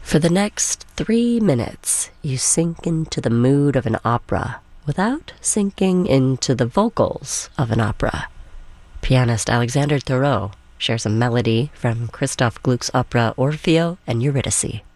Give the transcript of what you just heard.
For the next 3 minutes, you sink into the mood of an opera without sinking into the vocals of an opera. Pianist Alexander Thoreau shares a melody from Christoph Gluck's opera Orfeo and Eurydice.